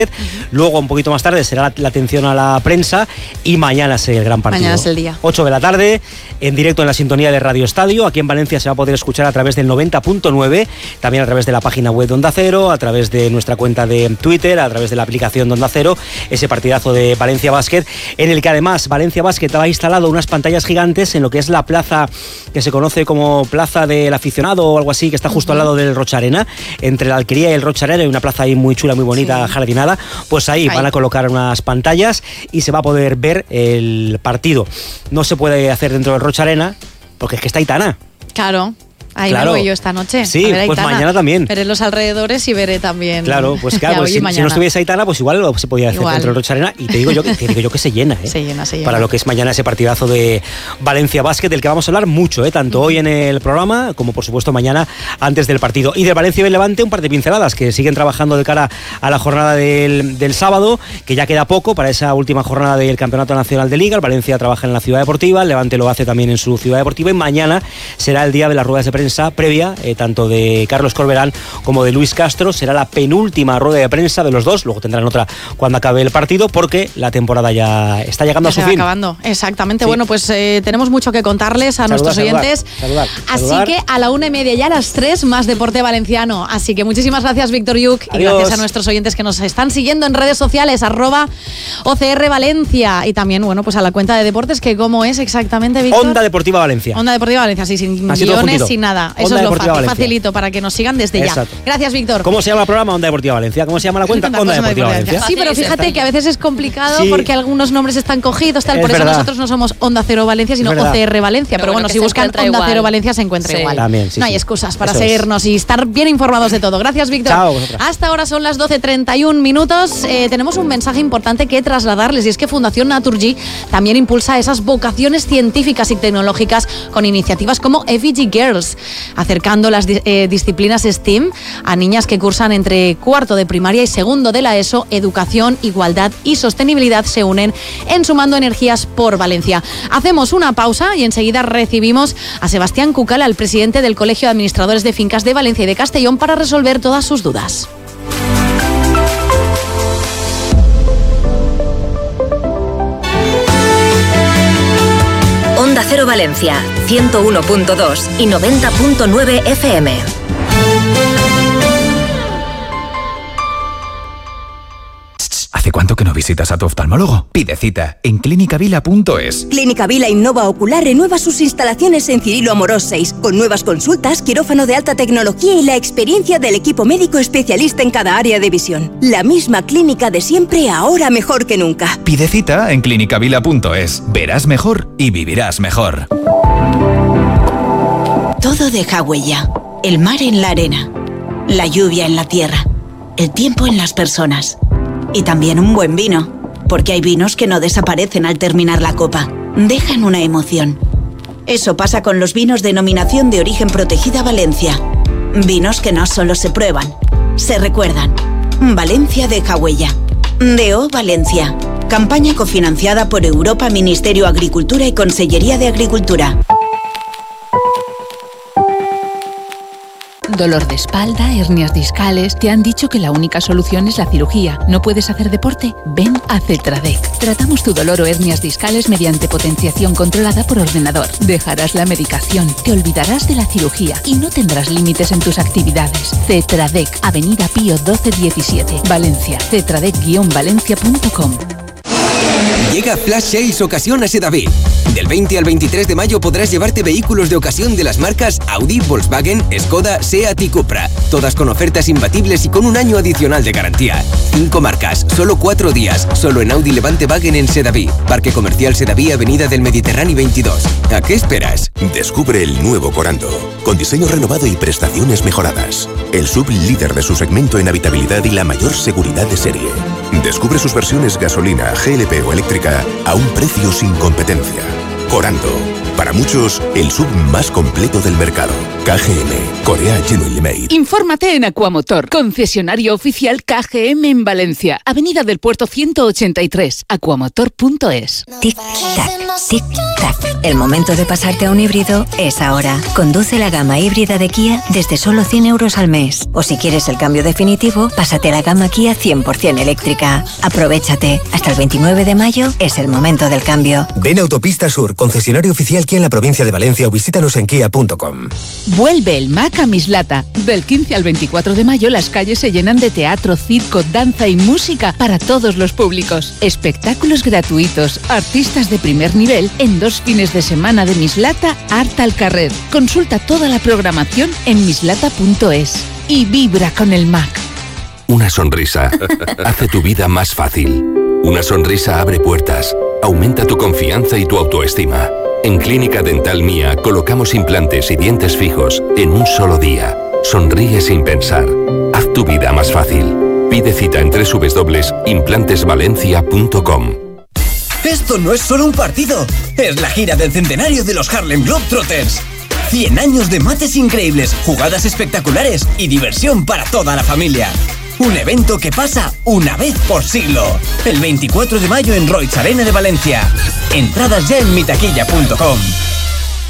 Luego, un poquito más tarde, será la atención a la prensa y mañana es el gran partido. Mañana es el día. 8 de la tarde, en directo en la sintonía de Radio Estadio. Aquí en Valencia se va a poder escuchar a través del 90.9, también a través de la página web de Onda Cero, a través de nuestra cuenta de Twitter, a través de la aplicación de Onda Cero, ese partidazo de Valencia Basket, en el que además Valencia Basket ha instalado unas pantallas gigantes en lo que es la plaza que se conoce como Plaza del Aficionado o algo así, que está justo al lado del Rocha Arena, entre la Alquería y el Rocha Arena. Hay una plaza ahí muy chula, muy bonita, jardinada. Pues ahí van a colocar unas pantallas y se va a poder ver el partido. No se puede hacer dentro del Rocha Arena porque es que está Aitana. Claro. Ahí me voy yo esta noche. Sí, a ver, pues Aitana. Mañana también. Veré los alrededores y veré también. Claro, pues claro, pues si no estuviese Aitana, pues igual se podía hacer dentro del Rocha Arena. Y te digo yo que se llena, ¿eh? Se llena. Para lo que es mañana ese partidazo de Valencia Basket, del que vamos a hablar mucho, tanto hoy en el programa como por supuesto mañana antes del partido. Y del Valencia y del Levante, un par de pinceladas que siguen trabajando de cara a la jornada del sábado, que ya queda poco para esa última jornada del Campeonato Nacional de Liga. El Valencia trabaja en la Ciudad Deportiva, el Levante lo hace también en su Ciudad Deportiva, y mañana será el día de las ruedas de prensa previa, tanto de Carlos Corberán como de Luis Castro. Será la penúltima rueda de prensa de los dos, luego tendrán otra cuando acabe el partido, porque la temporada ya está llegando a su fin. Acabando, exactamente. Sí. Bueno, pues tenemos mucho que contarles a nuestros oyentes. Así que a la 1:30 y a las 3 más Deporte Valenciano. Así que muchísimas gracias, Víctor Yuc, y gracias a nuestros oyentes que nos están siguiendo en redes sociales, @OCR Valencia, y también, bueno, pues a la cuenta de deportes, que ¿cómo es exactamente, Víctor? Onda Deportiva Valencia. Onda Deportiva Valencia, sí, sin guiones, sin nada. Eso es lo fácil. Facilito para que nos sigan desde ya. Gracias, Víctor. ¿Cómo se llama el programa? Onda Deportiva Valencia. ¿Cómo se llama la cuenta? Onda Deportiva Valencia. Sí, pero fíjate que a veces es complicado porque algunos nombres están cogidos, tal. Por eso nosotros no somos Onda Cero Valencia, sino OCR Valencia. Pero bueno, si buscan Onda Cero Valencia se encuentra igual. También, no hay excusas para seguirnos y estar bien informados de todo. Gracias, Víctor. Chao. Hasta ahora son las 12:31. Tenemos un mensaje importante que trasladarles, y es que Fundación Naturgy también impulsa esas vocaciones científicas y tecnológicas con iniciativas como FEG Girls, acercando las disciplinas STEAM a niñas que cursan entre cuarto de primaria y segundo de la ESO. Educación, igualdad y sostenibilidad se unen en Sumando Energías por Valencia. Hacemos una pausa y enseguida recibimos a Sebastián Cucal, al presidente del Colegio de Administradores de Fincas de Valencia y de Castellón, para resolver todas sus dudas. Onda Cero Valencia, 101.2 y 90.9 FM. ¿Hace cuánto que no visitas a tu oftalmólogo? Pide cita en clinicavila.es. Clínica Vila Innova Ocular renueva sus instalaciones en Cirilo Amorós 6, con nuevas consultas, quirófano de alta tecnología y la experiencia del equipo médico especialista en cada área de visión. La misma clínica de siempre, ahora mejor que nunca. Pide cita en clinicavila.es. Verás mejor y vivirás mejor. Todo deja huella. El mar en la arena, la lluvia en la tierra, el tiempo en las personas. Y también un buen vino, porque hay vinos que no desaparecen al terminar la copa, dejan una emoción. Eso pasa con los vinos Denominación de Origen Protegida Valencia. Vinos que no solo se prueban, se recuerdan. Valencia deja huella. DO Valencia. Campaña cofinanciada por Europa, Ministerio de Agricultura y Consellería de Agricultura. Dolor de espalda, hernias discales. ¿Te han dicho que la única solución es la cirugía? ¿No puedes hacer deporte? Ven a Cetradec. Tratamos tu dolor o hernias discales mediante potenciación controlada por ordenador. Dejarás la medicación, te olvidarás de la cirugía y no tendrás límites en tus actividades. Cetradec, Avenida Pío 1217, Valencia. Cetradec-valencia.com. Llega Flash Sales Ocasión a Sedaví. Del 20 al 23 de mayo podrás llevarte vehículos de ocasión de las marcas Audi, Volkswagen, Skoda, Seat y Cupra. Todas con ofertas imbatibles y con un año adicional de garantía. 5 marcas, solo 4 días. Solo en Audi Levante Wagen en Sedaví. Parque Comercial Sedaví, Avenida del Mediterráneo 22. ¿A qué esperas? Descubre el nuevo Corando, con diseño renovado y prestaciones mejoradas. El sub líder de su segmento en habitabilidad y la mayor seguridad de serie. Descubre sus versiones gasolina, GLP o eléctrica a un precio sin competencia. Corando. Para muchos, el SUV más completo del mercado. KGM, Korea Genuinely Made. Infórmate en Aquamotor, concesionario oficial KGM en Valencia, Avenida del Puerto 183, aquamotor.es. Tic-tac, tic-tac. El momento de pasarte a un híbrido es ahora. Conduce la gama híbrida de Kia desde solo 100 euros al mes. O si quieres el cambio definitivo, pásate a la gama Kia 100% eléctrica. Aprovéchate. Hasta el 29 de mayo es el momento del cambio. Ven a Autopista Sur, concesionario oficial Kia en la provincia de Valencia o visítanos en kia.com. Vuelve el MAC a Mislata. Del 15 al 24 de mayo las calles se llenan de teatro, circo, danza y música para todos los públicos. Espectáculos gratuitos, artistas de primer nivel en 2 fines de semana de Mislata Art al Carrer. Consulta toda la programación en mislata.es y vibra con el MAC. Una sonrisa hace tu vida más fácil. Una sonrisa abre puertas, aumenta tu confianza y tu autoestima. En Clínica Dental Mía colocamos implantes y dientes fijos en un solo día. Sonríe sin pensar. Haz tu vida más fácil. Pide cita en www.implantesvalencia.com. Esto no es solo un partido, es la gira del centenario de los Harlem Globetrotters. 100 años de mates increíbles, jugadas espectaculares y diversión para toda la familia. Un evento que pasa una vez por siglo. El 24 de mayo en Roig Arena de Valencia. Entradas ya en mitaquilla.com.